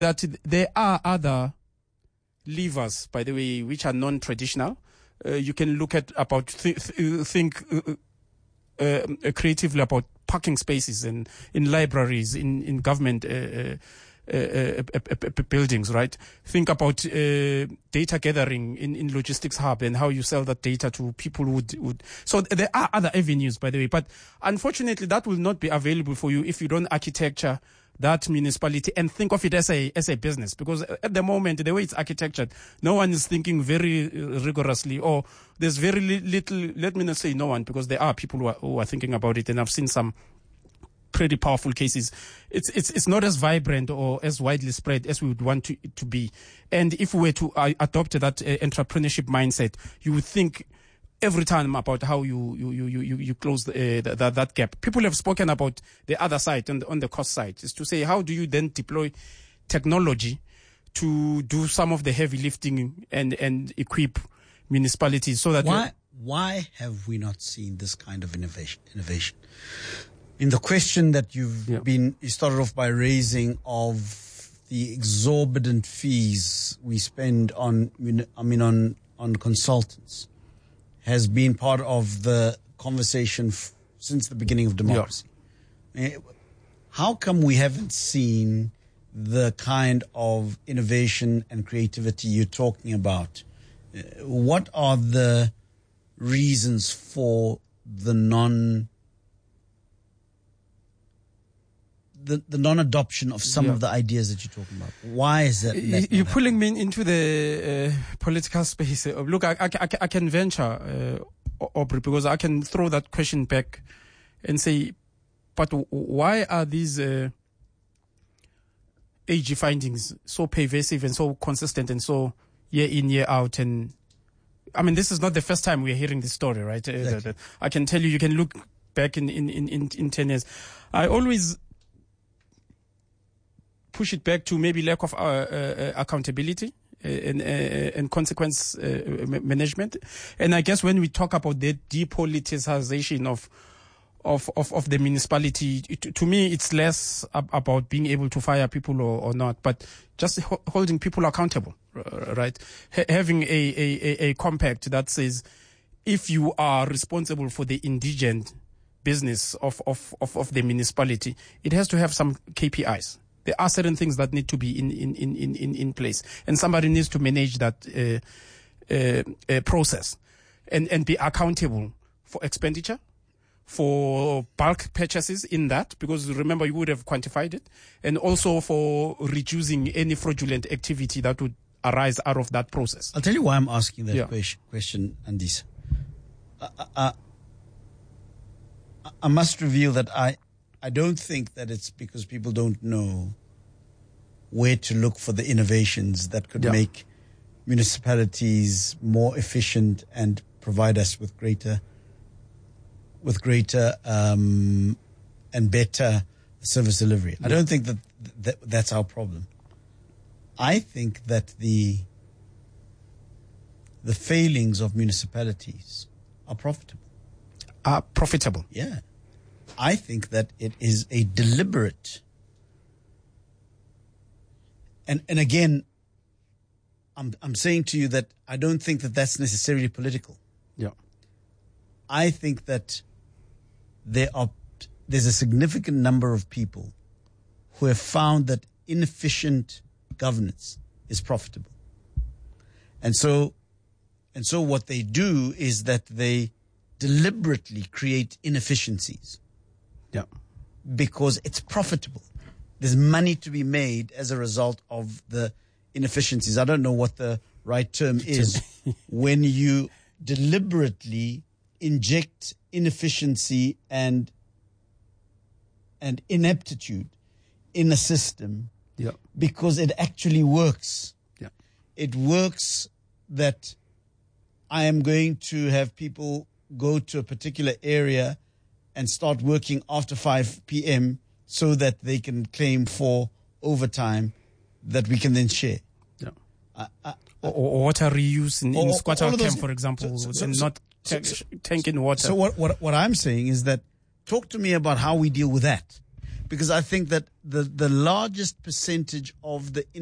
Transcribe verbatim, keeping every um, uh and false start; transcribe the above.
that there are other levers, by the way, which are non-traditional. Uh, you can look at about th- th- think uh, uh, creatively about parking spaces in in libraries, in in government uh, uh, uh, uh, uh, buildings, right? Think about uh, data gathering in, in logistics hub and how you sell that data to people who would, would. So there are other avenues, by the way, but unfortunately that will not be available for you if you don't architecture that municipality and think of it as a as a business, because at the moment the way it's architectured, no one is thinking very rigorously, or there's very li- little. Let me not say no one, because there are people who are, who are thinking about it, and I've seen some pretty powerful cases. It's it's it's not as vibrant or as widely spread as we would want to, it to be. And if we were to uh, adopt that uh, entrepreneurship mindset, you would think every time about how you you you you you close the, uh, that that gap. People have spoken about the other side, on the, on the cost side, is to say, how do you then deploy technology to do some of the heavy lifting and and equip municipalities so that why why have we not seen this kind of innovation innovation in the question that you've yeah. been you started off by raising of the exorbitant fees we spend on I mean on on consultants has been part of the conversation f- since the beginning of democracy. Yeah. How come we haven't seen the kind of innovation and creativity you're talking about? Uh, what are the reasons for the non the, the non-adoption of some yeah. of the ideas that you're talking about? Why is that? that you're pulling me into the uh, political space. Uh, look, I, I, I, I can venture, uh, Aubrey, because I can throw that question back and say, but why are these uh, A G findings so pervasive and so consistent and so year in, year out? And I mean, this is not the first time we're hearing this story, right? Exactly. I can tell you, you can look back in, in, in, in ten years. I always push it back to maybe lack of uh, uh, accountability and, uh, and consequence uh, management. And I guess when we talk about the depoliticization of of of, of the municipality, it, to me, it's less ab- about being able to fire people or, or not, but just ho- holding people accountable, right? H- having a, a, a compact that says, if you are responsible for the indigent business of, of, of, of the municipality, it has to have some K P Is. There are certain things that need to be in, in, in, in, in place. And somebody needs to manage that uh, uh, uh, process and, and be accountable for expenditure, for bulk purchases in that, because remember, you would have quantified it, and also for reducing any fraudulent activity that would arise out of that process. I'll tell you why I'm asking that yeah. question, question, Andisa. I, I, I must reveal that I, I don't think that it's because people don't know where to look for the innovations that could yeah. make municipalities more efficient and provide us with greater, with greater um, and better service delivery. Yeah. I don't think that, that that's our problem. I think that the the failings of municipalities are profitable. Are profitable? Yeah. I think that it is a deliberate, and and again, I'm I'm saying to you that I don't think that that's necessarily political. Yeah. I think that there are there's a significant number of people who have found that inefficient governance is profitable, and so and so what they do is that they deliberately create inefficiencies. Yeah. Because it's profitable. There's money to be made as a result of the inefficiencies. I don't know what the right term is when you deliberately inject inefficiency and and ineptitude in a system yeah. because it actually works. Yeah. It works that I am going to have people go to a particular area and start working after five p.m. so that they can claim for overtime that we can then share. Yeah. Uh, uh, or, or water reuse in, in squatter camp, those, for example, so, so, and so, not so, so, tanking water. So what, what what I'm saying is that talk to me about how we deal with that. because I think that the, the largest percentage of the